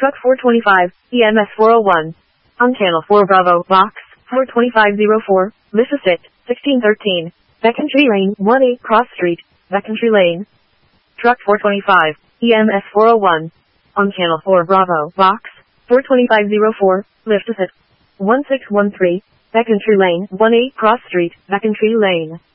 Truck 425, EMS 401. On Channel 4 Bravo, Box 42504, Mississippi, 1613. Beckentry Lane, 18 Cross Street, Beckentry Lane. Truck 425, EMS 401. On Channel 4 Bravo, Box 42504, Mississippi, 1613. Beckentry Lane, 18 Cross Street, Beckentry Lane.